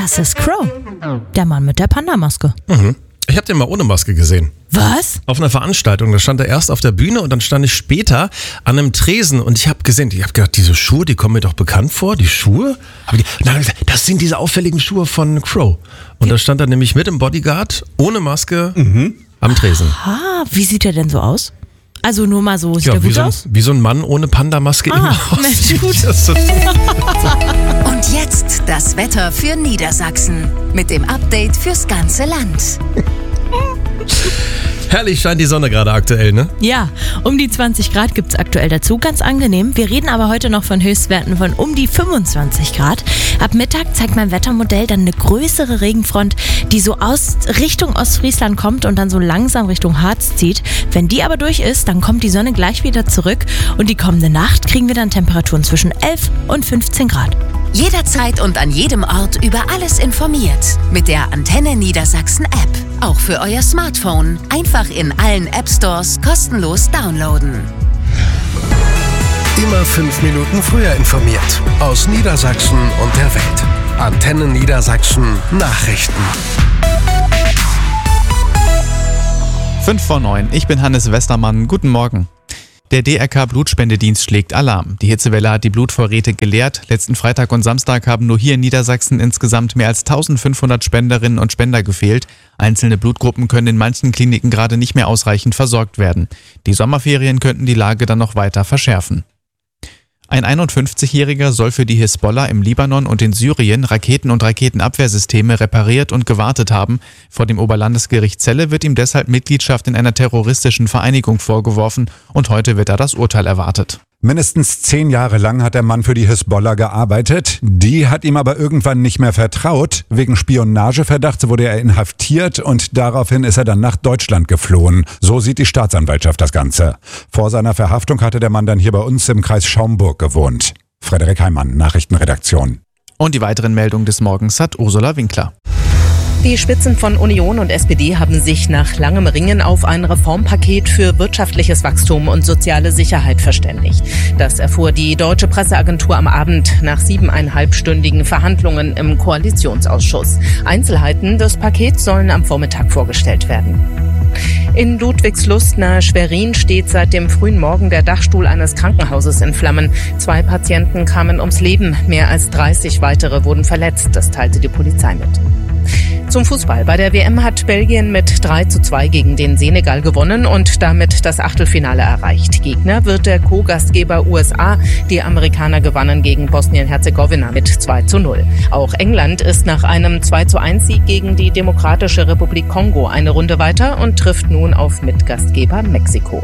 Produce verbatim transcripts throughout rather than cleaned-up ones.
Das ist Crow, der Mann mit der Panda-Maske. Mhm. Ich habe den mal ohne Maske gesehen. Was? Auf einer Veranstaltung, da stand er erst auf der Bühne und dann stand ich später an einem Tresen und ich habe gesehen, ich habe gedacht, diese Schuhe, die kommen mir doch bekannt vor, die Schuhe? Aber die, und dann hab ich gesagt, das sind diese auffälligen Schuhe von Crow. Und da stand er nämlich mit dem Bodyguard, ohne Maske, mhm. am Tresen. Ah, wie sieht er denn so aus? Also nur mal so, sieht ja, er wie gut so ein, aus? Wie so ein Mann ohne Panda-Maske Ah, im Haus. Mensch, gut. Und jetzt das Wetter für Niedersachsen mit dem Update fürs ganze Land. Herrlich scheint die Sonne gerade aktuell, ne? Ja, um die zwanzig Grad gibt es aktuell dazu, ganz angenehm. Wir reden aber heute noch von Höchstwerten von um die fünfundzwanzig Grad. Ab Mittag zeigt mein Wettermodell dann eine größere Regenfront, die so aus Richtung Ostfriesland kommt und dann so langsam Richtung Harz zieht. Wenn die aber durch ist, dann kommt die Sonne gleich wieder zurück und die kommende Nacht kriegen wir dann Temperaturen zwischen elf und fünfzehn Grad. Jederzeit und an jedem Ort über alles informiert. Mit der Antenne Niedersachsen App. Auch für euer Smartphone. Einfach in allen App Stores kostenlos downloaden. Immer fünf Minuten früher informiert. Aus Niedersachsen und der Welt. Antenne Niedersachsen Nachrichten. fünf vor neun. Ich bin Hannes Westermann. Guten Morgen. Der D R K-Blutspendedienst schlägt Alarm. Die Hitzewelle hat die Blutvorräte geleert. Letzten Freitag und Samstag haben nur hier in Niedersachsen insgesamt mehr als eintausendfünfhundert Spenderinnen und Spender gefehlt. Einzelne Blutgruppen können in manchen Kliniken gerade nicht mehr ausreichend versorgt werden. Die Sommerferien könnten die Lage dann noch weiter verschärfen. Ein einundfünfzigjähriger soll für die Hisbollah im Libanon und in Syrien Raketen und Raketenabwehrsysteme repariert und gewartet haben. Vor dem Oberlandesgericht Celle wird ihm deshalb Mitgliedschaft in einer terroristischen Vereinigung vorgeworfen und heute wird da das Urteil erwartet. Mindestens zehn Jahre lang hat der Mann für die Hisbollah gearbeitet. Die hat ihm aber irgendwann nicht mehr vertraut. Wegen Spionageverdachts wurde er inhaftiert und daraufhin ist er dann nach Deutschland geflohen. So sieht die Staatsanwaltschaft das Ganze. Vor seiner Verhaftung hatte der Mann dann hier bei uns im Kreis Schaumburg gewohnt. Frederik Heimann, Nachrichtenredaktion. Und die weiteren Meldungen des Morgens hat Ursula Winkler. Die Spitzen von Union und S P D haben sich nach langem Ringen auf ein Reformpaket für wirtschaftliches Wachstum und soziale Sicherheit verständigt. Das erfuhr die Deutsche Presseagentur am Abend nach siebeneinhalbstündigen Verhandlungen im Koalitionsausschuss. Einzelheiten des Pakets sollen am Vormittag vorgestellt werden. In Ludwigslust nahe Schwerin steht seit dem frühen Morgen der Dachstuhl eines Krankenhauses in Flammen. Zwei Patienten kamen ums Leben, mehr als dreißig weitere wurden verletzt, das teilte die Polizei mit. Zum Fußball. Bei der W M hat Belgien mit drei zu zwei gegen den Senegal gewonnen und damit das Achtelfinale erreicht. Gegner wird der Co-Gastgeber U S A. Die Amerikaner gewannen gegen Bosnien-Herzegowina mit zwei zu null. Auch England ist nach einem zwei zu eins Sieg gegen die Demokratische Republik Kongo eine Runde weiter und trifft nun auf Mitgastgeber Mexiko.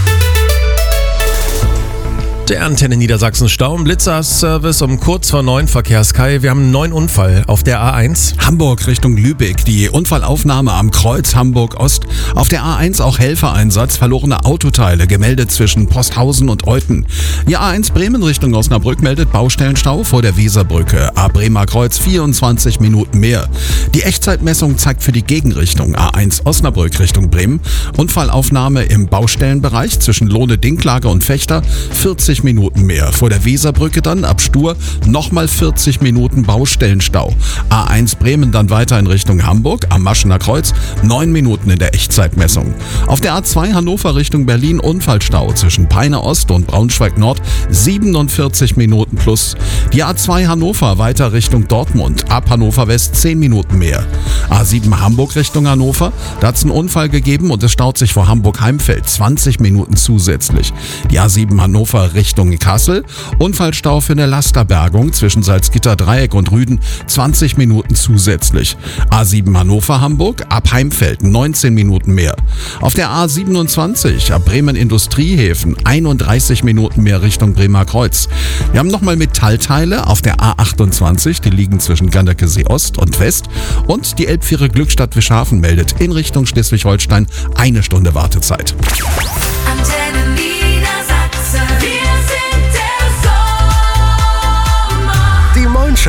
Der Antenne Niedersachsen Stau- und Blitzerservice um kurz vor neun Verkehrskai. Wir haben einen neuen Unfall auf der A eins. Hamburg Richtung Lübeck. Die Unfallaufnahme am Kreuz Hamburg-Ost. Auf der A eins auch Helfereinsatz. Verlorene Autoteile gemeldet zwischen Posthausen und Euthen. Die A eins Bremen Richtung Osnabrück meldet Baustellenstau vor der Weserbrücke. A Bremer Kreuz vierundzwanzig Minuten mehr. Die Echtzeitmessung zeigt für die Gegenrichtung A eins Osnabrück Richtung Bremen Unfallaufnahme im Baustellenbereich zwischen Lohne-Dinklage und Fechter vierzig Minuten mehr. Vor der Weserbrücke dann ab Stur nochmal vierzig Minuten Baustellenstau. A eins Bremen dann weiter in Richtung Hamburg am Maschener Kreuz neun Minuten in der Echtzeitmessung. Auf der A zwei Hannover Richtung Berlin Unfallstau zwischen Peine Ost und Braunschweig Nord siebenundvierzig Minuten plus. Die A zwei Hannover weiter Richtung Dortmund ab Hannover West zehn Minuten mehr. A sieben Hamburg Richtung Hannover, da hat es einen Unfall gegeben und es staut sich vor Hamburg-Heimfeld zwanzig Minuten zusätzlich. Die A sieben Hannover Richtung Kassel, Unfallstau für eine Lasterbergung zwischen Salzgitter Dreieck und Rüden zwanzig Minuten zusätzlich. A sieben Hannover Hamburg ab Heimfeld neunzehn Minuten mehr. Auf der A siebenundzwanzig ab Bremen Industriehäfen einunddreißig Minuten mehr Richtung Bremer Kreuz. Wir haben nochmal Metallteile auf der A achtundzwanzig, die liegen zwischen Ganderkesee Ost und West, und die Elbviere Glückstadt Wischhafen meldet in Richtung Schleswig-Holstein eine Stunde Wartezeit. Antenne Niedersachsen, wir sind der Sommer. Die Moin-Show.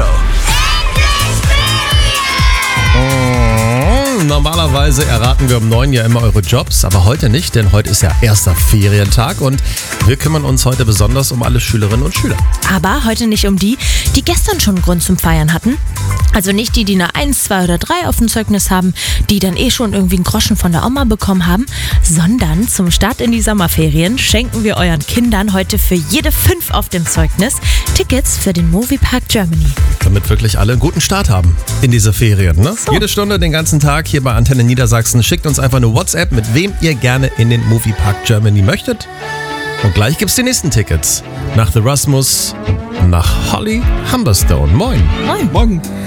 Oh, normalerweise erraten wir um neun ja immer eure Jobs, aber heute nicht, denn heute ist ja erster Ferientag und wir kümmern uns heute besonders um alle Schülerinnen und Schüler. Aber heute nicht um die, die gestern schon einen Grund zum Feiern hatten. Also nicht die, die eine eins, zwei oder drei auf dem Zeugnis haben, die dann eh schon irgendwie einen Groschen von der Oma bekommen haben, sondern zum Start in die Sommerferien schenken wir euren Kindern heute für jede fünf auf dem Zeugnis Tickets für den Moviepark Germany. Damit wirklich alle einen guten Start haben in diese Ferien. Ne? So. Jede Stunde, den ganzen Tag hier bei Antenne Niedersachsen. Schickt uns einfach eine WhatsApp, mit wem ihr gerne in den Moviepark Germany möchtet. Und gleich gibt's die nächsten Tickets. Nach The Rasmus, nach Holly Humberstone. Moin. Moin. Morgen.